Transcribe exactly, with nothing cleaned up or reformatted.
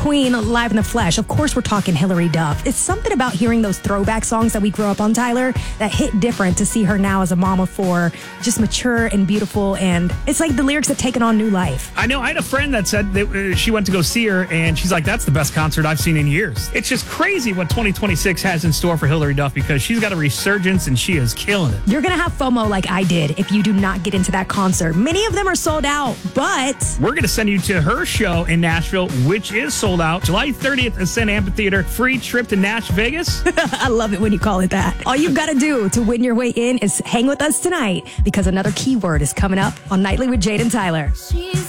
queen live in the flesh. Of course, we're talking Hilary Duff. It's something about hearing those throwback songs that we grew up on, Tyler, that hit different to see her now as a mom of four, just mature and beautiful. And it's like the lyrics have taken on new life. I know. I had a friend that said that uh, she went to go see her, and she's like, that's the best concert I've seen in years. It's just crazy what twenty twenty-six has in store for Hilary Duff, because she's got a resurgence and she is killing it. You're going to have FOMO like I did if you do not get into that concert. Many of them are sold out, but we're going to send you to her show in Nashville, which is sold out. July thirtieth, Ascend Amphitheater. Free trip to Nash Vegas. I love it when you call it that. All you've got to do to win your way in is hang with us tonight, because another keyword is coming up on Nightly with Jade and Tyler. She's